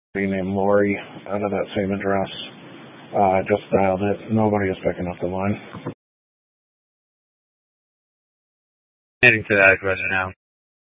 named Lori out of that same address. Just dialed it. Nobody is picking up the line. Heading to that address now.